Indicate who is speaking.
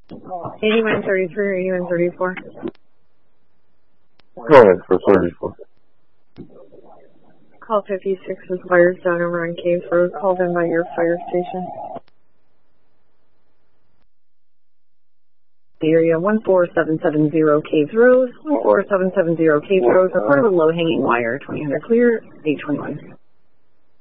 Speaker 1: 8133 or 8134?
Speaker 2: Go ahead for 34.
Speaker 1: Call 56 with wires down over on Caves Road. Call them by your fire station. The area 14770 Caves Road, 14770 Caves Road, report of a low hanging wire, 2000 clear, 821.